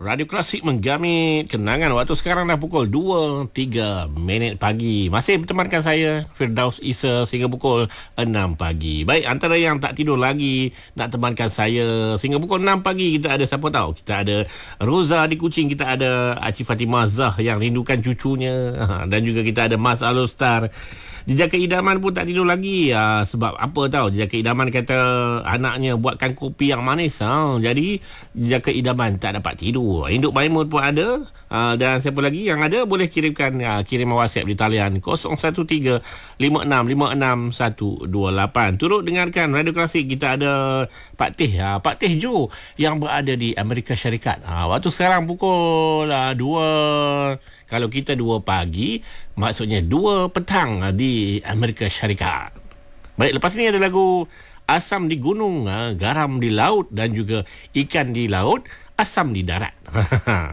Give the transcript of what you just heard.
Radio Klasik menggamit kenangan waktu sekarang dah pukul 2.03 pagi. Masih bertemankan saya Firdaus Isa sehingga pukul 6 pagi. Baik, antara yang tak tidur lagi nak temankan saya sehingga pukul 6 pagi, kita ada siapa tahu? Kita ada Roza di Kuching, kita ada Acik Fatimah Zah yang rindukan cucunya, dan juga kita ada Mas Alostar. Jejaka idaman pun tak tidur lagi. Sebab apa tahu? Jejaka idaman kata anaknya buatkan kopi yang manis. Jadi jejaka idaman tak dapat tidur. Induk Maimun pun ada. Dan siapa lagi yang ada boleh kirimkan kiriman WhatsApp di talian 01135656 Turut dengarkan Radio Klasik. Kita ada Pak Teh, Pak Teh Jo yang berada di Amerika Syarikat. Waktu sekarang pukul 2, kalau kita 2 pagi, maksudnya 2 petang di Amerika Syarikat. Baik, lepas ni ada lagu Asam di Gunung, Garam di Laut, dan juga Ikan di Laut, Asam di Darat.